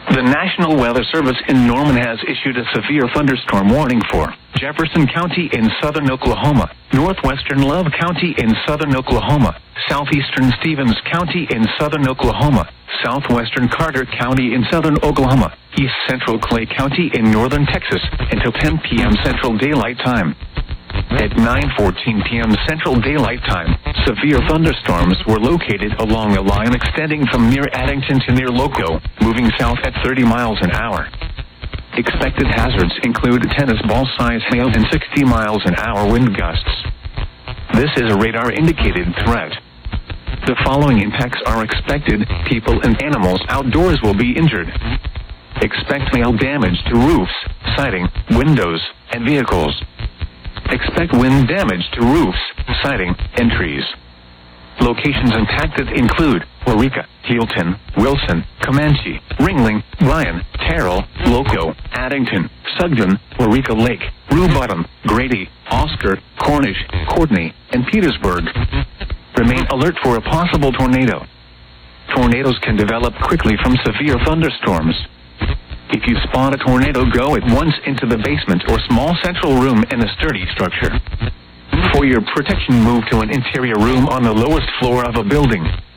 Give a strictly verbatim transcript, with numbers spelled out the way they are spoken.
The National Weather Service in Norman has issued a severe thunderstorm warning for Jefferson County in southern Oklahoma, northwestern Love County in southern Oklahoma, southeastern Stevens County in southern Oklahoma, southwestern Carter County in southern Oklahoma, east central Clay County in northern Texas until ten p m Central Daylight Time. At nine fourteen p m Central Daylight Time, severe thunderstorms were located along a line extending from near Addington to near Loco, moving south at thirty miles an hour. Expected hazards include tennis ball-size hail and sixty miles an hour wind gusts. This is a radar-indicated threat. The following impacts are expected: people and animals outdoors will be injured. Expect hail damage to roofs, siding, windows, and vehicles. Expect wind damage to roofs, siding, and trees. Locations impacted include Waurika, Healdton, Wilson, Comanche, Ringling, Bryan, Terrell, Loco, Addington, Sugden, Waurika Lake, Rue Bottom, Grady, Oscar, Cornish, Courtney, and Petersburg. Remain alert for a possible tornado. Tornadoes can develop quickly from severe thunderstorms. If you spot a tornado, go at once into the basement or small central room in a sturdy structure. For your protection, move to an interior room on the lowest floor of a building.